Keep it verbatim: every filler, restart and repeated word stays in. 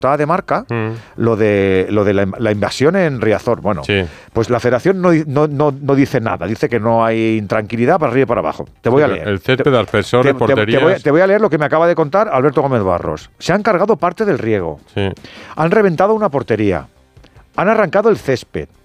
de marca, mm. lo de lo de la, la invasión en Riazor. Bueno, sí. pues la federación no, no, no, no dice nada, dice que no hay intranquilidad para arriba y para abajo. Te voy sí, a leer. El césped, aspersores, porterías... Te, te, voy, te voy a leer lo que me acaba de contar Alberto Gómez Barros. Se han cargado parte del riego, sí. han reventado una portería, han arrancado el césped,